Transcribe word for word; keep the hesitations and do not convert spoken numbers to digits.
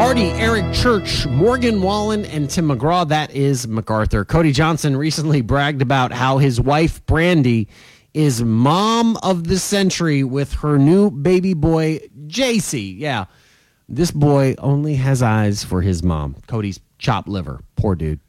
Hardy, Eric Church, Morgan Wallen, and Tim McGraw. That is MacArthur. Cody Johnson recently bragged about how his wife, Brandy, is mom of the century with her new baby boy, J C. Yeah, this boy only has eyes for his mom. Cody's chopped liver. Poor dude.